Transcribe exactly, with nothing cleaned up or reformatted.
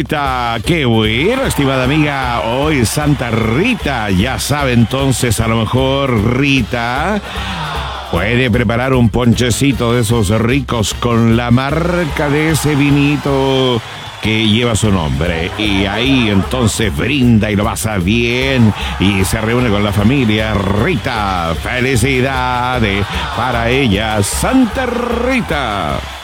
Rita, qué bueno, estimada amiga. Hoy Santa Rita, ya sabe entonces, a lo mejor Rita puede preparar un ponchecito de esos ricos con la marca de ese vinito que lleva su nombre. Y ahí entonces brinda y lo pasa bien y se reúne con la familia. Rita, felicidades para ella, Santa Rita.